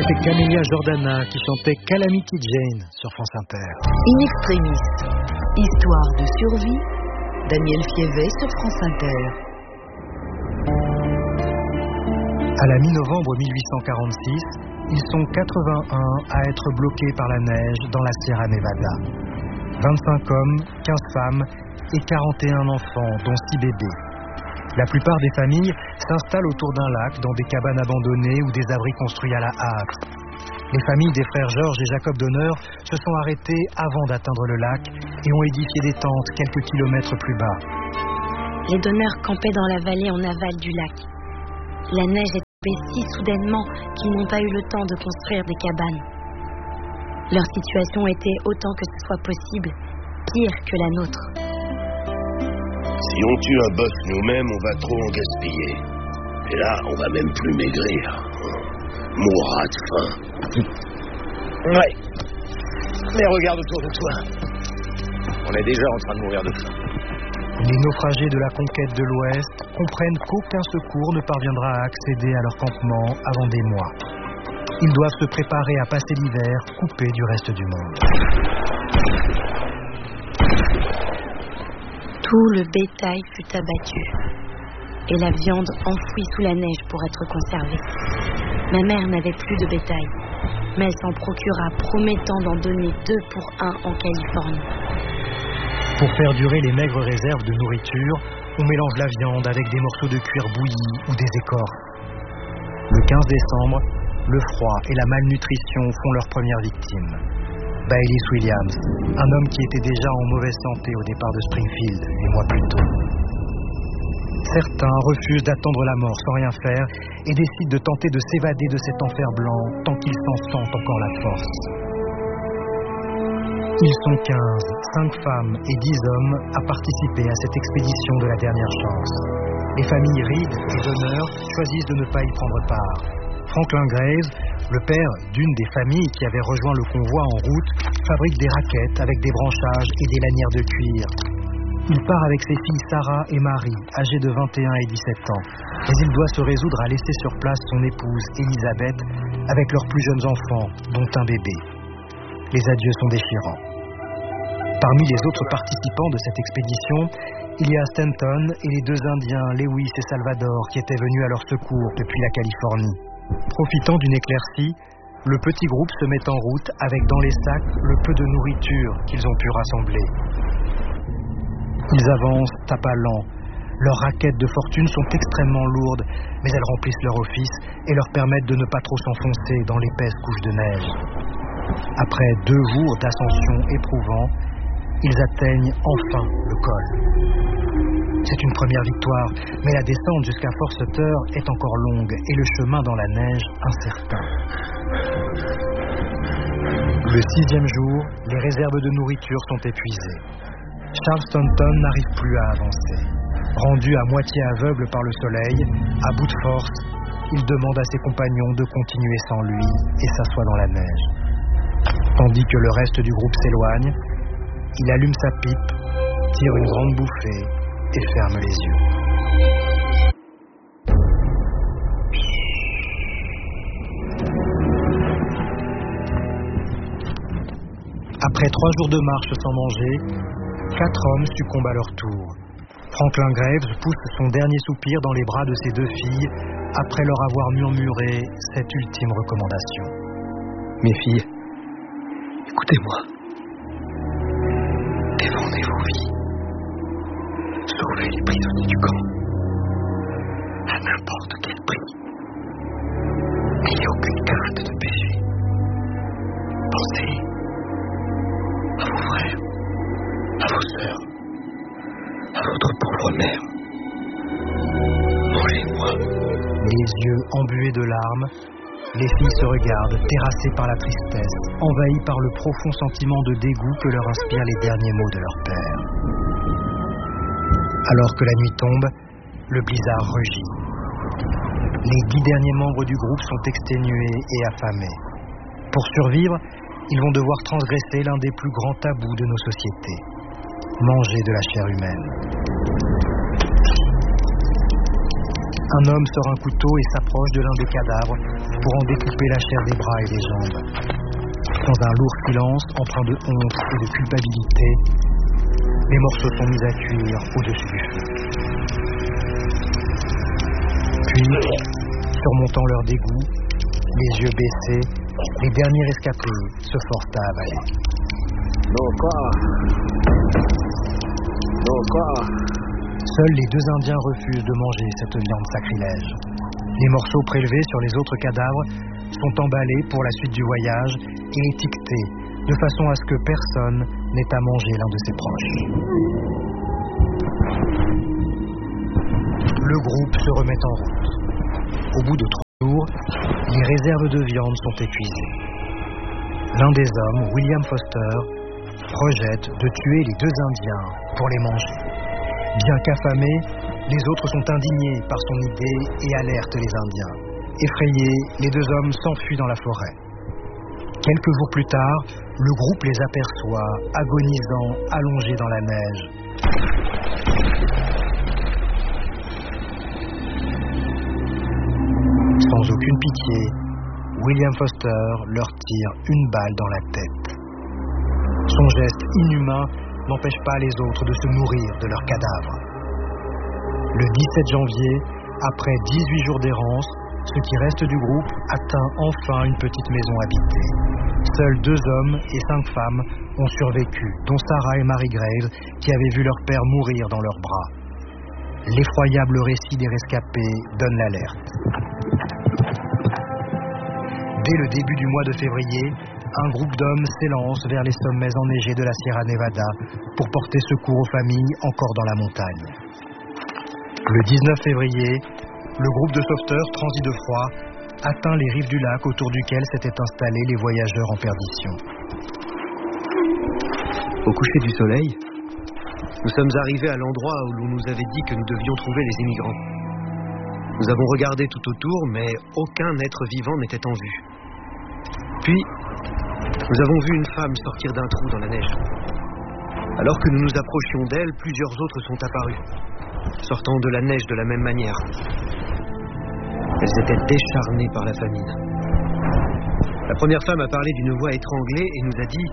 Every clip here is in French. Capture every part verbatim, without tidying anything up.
C'était Camélia Jordana qui chantait Calamity Jane sur France Inter. In extremis, histoire de survie, Daniel Fievet sur France Inter. À la mi-novembre mille huit cent quarante-six, ils sont quatre-vingt-un à être bloqués par la neige dans la Sierra Nevada. vingt-cinq hommes, quinze femmes et quarante et un enfants, dont six bébés. La plupart des familles s'installent autour d'un lac dans des cabanes abandonnées ou des abris construits à la hâte. Les familles des frères Georges et Jacob Donner se sont arrêtées avant d'atteindre le lac et ont édifié des tentes quelques kilomètres plus bas. Les Donner campaient dans la vallée en aval du lac. La neige est tombée si soudainement qu'ils n'ont pas eu le temps de construire des cabanes. Leur situation était, autant que ce soit possible, pire que la nôtre. Si on tue un bœuf nous-mêmes, on va trop en gaspiller. Et là, on va même plus maigrir. Mourra de faim. Ouais. Mais regarde autour de toi. On est déjà en train de mourir de faim. Les naufragés de la conquête de l'Ouest comprennent qu'aucun secours ne parviendra à accéder à leur campement avant des mois. Ils doivent se préparer à passer l'hiver coupés du reste du monde. Tout le bétail fut abattu et la viande enfouie sous la neige pour être conservée. Ma mère n'avait plus de bétail, mais elle s'en procura, promettant d'en donner deux pour un en Californie. Pour faire durer les maigres réserves de nourriture, on mélange la viande avec des morceaux de cuir bouilli ou des écorces. Le quinze décembre, le froid et la malnutrition font leurs premières victimes. Baylis Williams, un homme qui était déjà en mauvaise santé au départ de Springfield, les mois plus tôt. Certains refusent d'attendre la mort sans rien faire et décident de tenter de s'évader de cet enfer blanc tant qu'ils s'en sentent encore la force. Ils sont quinze, cinq femmes et dix hommes à participer à cette expédition de la dernière chance. Les familles Reed et Donner choisissent de ne pas y prendre part. Franklin Graves, le père d'une des familles qui avait rejoint le convoi en route, fabrique des raquettes avec des branchages et des lanières de cuir. Il part avec ses filles Sarah et Marie, âgées de vingt et un et dix-sept ans. Mais il doit se résoudre à laisser sur place son épouse Elizabeth avec leurs plus jeunes enfants, dont un bébé. Les adieux sont déchirants. Parmi les autres participants de cette expédition, il y a Stanton et les deux Indiens Lewis et Salvador qui étaient venus à leur secours depuis la Californie. Profitant d'une éclaircie, le petit groupe se met en route avec dans les sacs le peu de nourriture qu'ils ont pu rassembler. Ils avancent à pas lents. Leurs raquettes de fortune sont extrêmement lourdes, mais elles remplissent leur office et leur permettent de ne pas trop s'enfoncer dans l'épaisse couche de neige. Après deux jours d'ascension éprouvants, ils atteignent enfin le col. C'est une première victoire, mais la descente jusqu'à Fort Sutter est encore longue et le chemin dans la neige incertain. Le sixième jour, les réserves de nourriture sont épuisées. Charles Stanton n'arrive plus à avancer. Rendu à moitié aveugle par le soleil, à bout de force, il demande à ses compagnons de continuer sans lui et s'assoit dans la neige. Tandis que le reste du groupe s'éloigne, il allume sa pipe, tire une grande bouffée et ferme les yeux. Après trois jours de marche sans manger, quatre hommes succombent à leur tour. Franklin Graves pousse son dernier soupir dans les bras de ses deux filles après leur avoir murmuré cette ultime recommandation. Mes filles, écoutez-moi. Défendez vos vies. Sauvez les prisonniers du camp. À n'importe quel prix. N'ayez aucune crainte de pécher. Pensez à vos frères, à vos sœurs, à votre pauvre mère. Mangez-moi. Les yeux embués de larmes, les filles se regardent, terrassées par la tristesse, envahies par le profond sentiment de dégoût que leur inspirent les derniers mots de leur père. Alors que la nuit tombe, le blizzard rugit. Les dix derniers membres du groupe sont exténués et affamés. Pour survivre, ils vont devoir transgresser l'un des plus grands tabous de nos sociétés. Manger de la chair humaine. Un homme sort un couteau et s'approche de l'un des cadavres pour en découper la chair des bras et des jambes. Dans un lourd silence, empreint de honte et de culpabilité, les morceaux sont mis à cuire au-dessus du feu. Puis, surmontant leur dégoût, les yeux baissés, les derniers rescapés se forcent à avaler. Non, quoi Non, quoi Seuls les deux Indiens refusent de manger cette viande sacrilège. Les morceaux prélevés sur les autres cadavres sont emballés pour la suite du voyage et étiquetés de façon à ce que personne n'ait à manger l'un de ses proches. Le groupe se remet en route. Au bout de trois jours, les réserves de viande sont épuisées. L'un des hommes, William Foster, projette de tuer les deux Indiens pour les manger. Bien qu'affamés, les autres sont indignés par son idée et alertent les Indiens. Effrayés, les deux hommes s'enfuient dans la forêt. Quelques jours plus tard, le groupe les aperçoit, agonisant, allongés dans la neige. Sans aucune pitié, William Foster leur tire une balle dans la tête. Son geste inhumain n'empêche pas les autres de se nourrir de leurs cadavres. Le dix-sept janvier, après dix-huit jours d'errance, ce qui reste du groupe atteint enfin une petite maison habitée. Seuls deux hommes et cinq femmes ont survécu, dont Sarah et Mary Graves, qui avaient vu leur père mourir dans leurs bras. L'effroyable récit des rescapés donne l'alerte. Dès le début du mois de février, un groupe d'hommes s'élance vers les sommets enneigés de la Sierra Nevada pour porter secours aux familles encore dans la montagne. Le dix-neuf février, le groupe de sauveteurs, transi de froid, atteint les rives du lac autour duquel s'étaient installés les voyageurs en perdition. Au coucher du soleil, nous sommes arrivés à l'endroit où l'on nous avait dit que nous devions trouver les immigrants. Nous avons regardé tout autour, mais aucun être vivant n'était en vue. Puis, nous avons vu une femme sortir d'un trou dans la neige. Alors que nous nous approchions d'elle, plusieurs autres sont apparus, sortant de la neige de la même manière. Elles étaient décharnées par la famine. La première femme a parlé d'une voix étranglée et nous a dit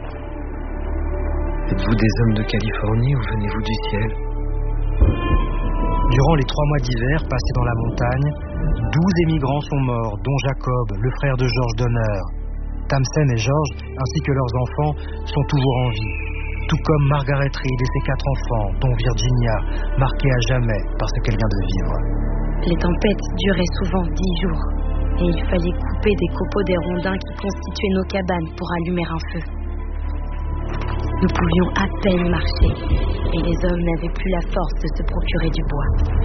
« Êtes-vous des hommes de Californie ou venez-vous du ciel ?» Durant les trois mois d'hiver passés dans la montagne, douze émigrants sont morts, dont Jacob, le frère de George Donner. Tamsen et George, ainsi que leurs enfants, sont toujours en vie, tout comme Margaret Reed et ses quatre enfants, dont Virginia, marquée à jamais par ce qu'elle vient de vivre. Les tempêtes duraient souvent dix jours, et il fallait couper des copeaux des rondins qui constituaient nos cabanes pour allumer un feu. Nous pouvions à peine marcher, et les hommes n'avaient plus la force de se procurer du bois.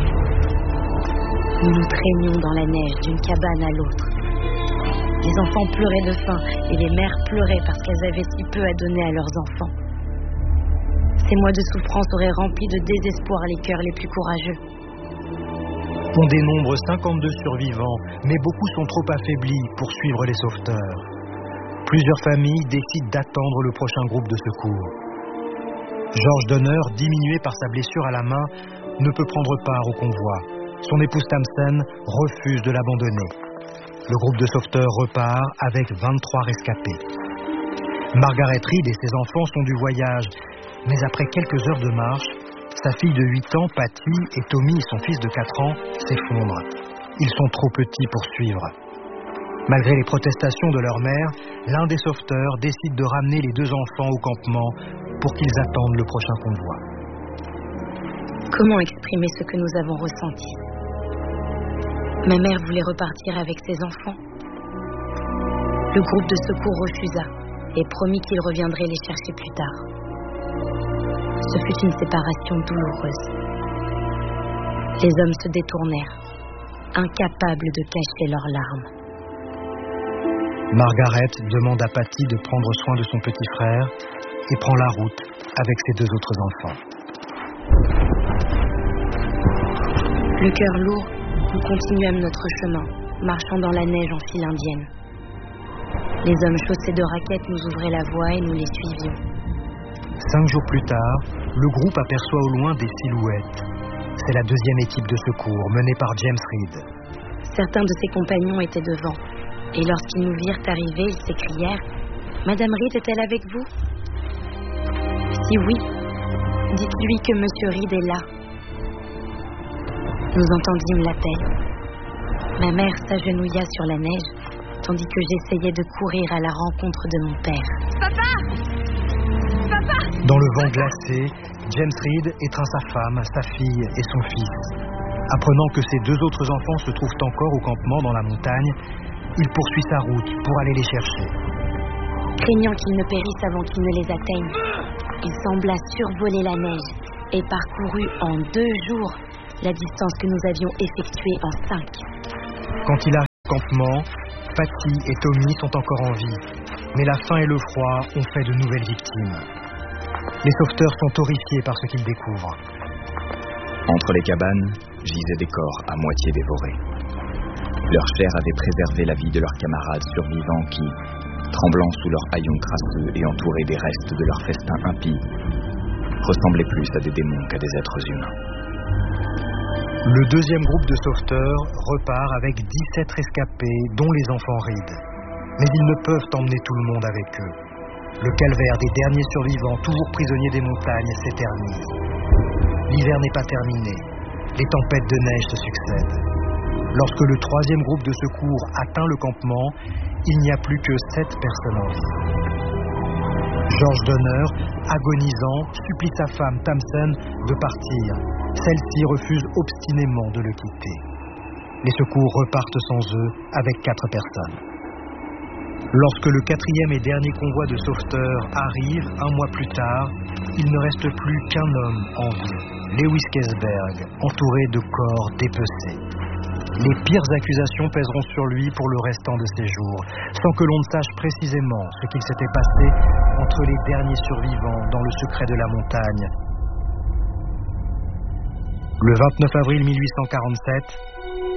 Nous nous traînions dans la neige d'une cabane à l'autre. Les enfants pleuraient de faim, et les mères pleuraient parce qu'elles avaient si peu à donner à leurs enfants. Ces mois de souffrance auraient rempli de désespoir les cœurs les plus courageux. On dénombre cinquante-deux survivants, mais beaucoup sont trop affaiblis pour suivre les sauveteurs. Plusieurs familles décident d'attendre le prochain groupe de secours. George Donner, diminué par sa blessure à la main, ne peut prendre part au convoi. Son épouse Tamsen refuse de l'abandonner. Le groupe de sauveteurs repart avec vingt-trois rescapés. Margaret Reed et ses enfants sont du voyage, mais après quelques heures de marche, sa fille de huit ans, Patty, et Tommy, son fils de quatre ans, s'effondrent. Ils sont trop petits pour suivre. Malgré les protestations de leur mère, l'un des sauveteurs décide de ramener les deux enfants au campement pour qu'ils attendent le prochain convoi. Comment exprimer ce que nous avons ressenti ? Ma mère voulait repartir avec ses enfants. Le groupe de secours refusa et promit qu'il reviendrait les chercher plus tard. Ce fut une séparation douloureuse. Les hommes se détournèrent, incapables de cacher leurs larmes. Margaret demande à Patty de prendre soin de son petit frère et prend la route avec ses deux autres enfants. Le cœur lourd, nous continuâmes notre chemin, marchant dans la neige en file indienne. Les hommes chaussés de raquettes nous ouvraient la voie et nous les suivions. Cinq jours plus tard, le groupe aperçoit au loin des silhouettes. c'est la deuxième équipe de secours menée par James Reed. Certains de ses compagnons étaient devant, et lorsqu'ils nous virent arriver, ils s'écrièrent « Madame Reed est-elle avec vous ?» Si oui, dites-lui que Monsieur Reed est là. Nous entendîmes l'appel. Ma mère s'agenouilla sur la neige, tandis que j'essayais de courir à la rencontre de mon père. Papa! Papa! Dans le vent glacé, James Reed étreint sa femme, sa fille et son fils. Apprenant que ses deux autres enfants se trouvent encore au campement dans la montagne, il poursuit sa route pour aller les chercher. Craignant qu'ils ne périssent avant qu'ils ne les atteignent, il sembla survoler la neige et parcourut en deux jours la distance que nous avions effectuée en cinq. Quand il arrive au campement, Patty et Tommy sont encore en vie, mais la faim et le froid ont fait de nouvelles victimes. Les sauveteurs sont horrifiés par ce qu'ils découvrent. Entre les cabanes, gisaient des corps à moitié dévorés. Leur chair avait préservé la vie de leurs camarades survivants qui, tremblant sous leurs haillons crasseux et entourés des restes de leur festin impie, ressemblaient plus à des démons qu'à des êtres humains. Le deuxième groupe de sauveteurs repart avec dix-sept rescapés, dont les enfants Reed. Mais ils ne peuvent emmener tout le monde avec eux. Le calvaire des derniers survivants, toujours prisonniers des montagnes, s'éternise. L'hiver n'est pas terminé. Les tempêtes de neige se succèdent. Lorsque le troisième groupe de secours atteint le campement, il n'y a plus que sept personnes en vie. George Donner, agonisant, supplie sa femme Tamsen de partir. Celle-ci refuse obstinément de le quitter. Les secours repartent sans eux avec quatre personnes. Lorsque le quatrième et dernier convoi de sauveteurs arrive, un mois plus tard, il ne reste plus qu'un homme en vie, Lewis Kesberg, entouré de corps dépecés. Les pires accusations pèseront sur lui pour le restant de ses jours, sans que l'on ne sache précisément ce qu'il s'était passé entre les derniers survivants dans le secret de la montagne. Le vingt-neuf avril mille huit cent quarante-sept,